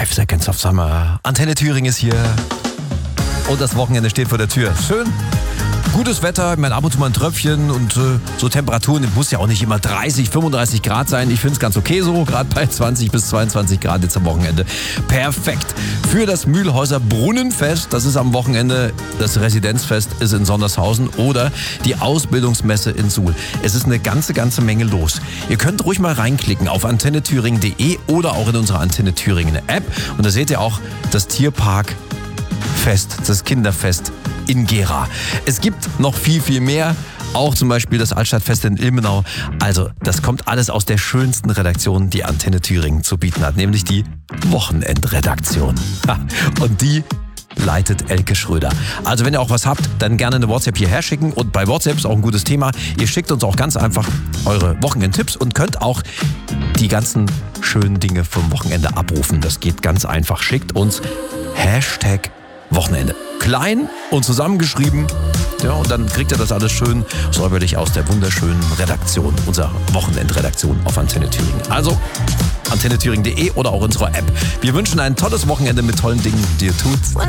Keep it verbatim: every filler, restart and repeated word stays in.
Five Seconds of Summer. Antenne Thüringen ist hier. Und das Wochenende steht vor der Tür. Schön. Gutes Wetter, ich meine, ab und zu mal ein Tröpfchen und äh, so Temperaturen, muss ja auch nicht immer dreißig, fünfunddreißig Grad sein. Ich finde es ganz okay so, gerade bei zwanzig bis zweiundzwanzig Grad jetzt am Wochenende. Perfekt. Für das Mühlhäuser Brunnenfest, das ist am Wochenende, das Residenzfest ist in Sondershausen oder die Ausbildungsmesse in Suhl. Es ist eine ganze, ganze Menge los. Ihr könnt ruhig mal reinklicken auf antenne thüringen punkt de oder auch in unserer Antenne Thüringen App. Und da seht ihr auch das Tierparkfest, das Kinderfest in Gera. Es gibt noch viel, viel mehr. Auch zum Beispiel das Altstadtfest in Ilmenau. Also, das kommt alles aus der schönsten Redaktion, die Antenne Thüringen zu bieten hat, nämlich die Wochenendredaktion. Ha, und die leitet Elke Schröder. Also, wenn ihr auch was habt, dann gerne eine WhatsApp hierher schicken. Und bei WhatsApp ist auch ein gutes Thema. Ihr schickt uns auch ganz einfach eure Wochenendtipps und könnt auch die ganzen schönen Dinge vom Wochenende abrufen. Das geht ganz einfach. Schickt uns Hashtag Wochenende. Klein und zusammengeschrieben. Ja, und dann kriegt ihr das alles schön säuberlich aus der wunderschönen Redaktion, unserer Wochenendredaktion auf Antenne Thüringen. Also antenne thüringen punkt de oder auch unserer App. Wir wünschen ein tolles Wochenende mit tollen Dingen, die ihr tut.